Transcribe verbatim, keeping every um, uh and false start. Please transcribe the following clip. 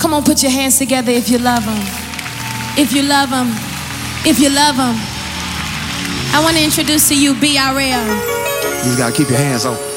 Come on, put your hands together if you love him. If you love him. If you love him. I want to introduce to you B R L. You just gotta keep your hands on.